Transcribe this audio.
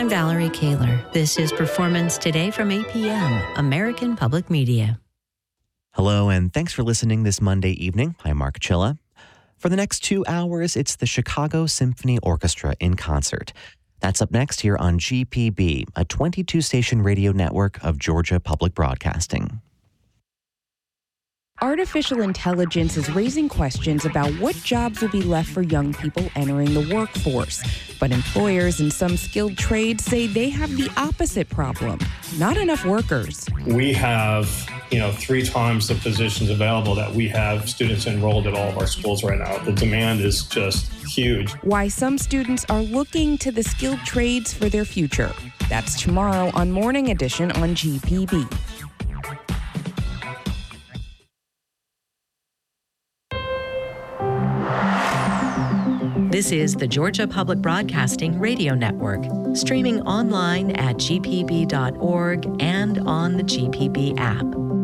Valerie Kaler. This is Performance Today from APM, American Public Media. Hello, and thanks for listening this Monday evening. I'm Mark Chilla. For the next 2 hours, it's the Chicago Symphony Orchestra in concert. That's up next here on GPB, a 22-station radio network of Georgia Public Broadcasting. Artificial intelligence is raising questions about what jobs will be left for young people entering the workforce. But employers in some skilled trades say they have the opposite problem: not enough workers. We have, 3 times the positions available that we have students enrolled at all of our schools right now. The demand is just huge. Why some students are looking to the skilled trades for their future. That's tomorrow on Morning Edition on GPB. This is the Georgia Public Broadcasting Radio Network, streaming online at gpb.org and on the GPB app.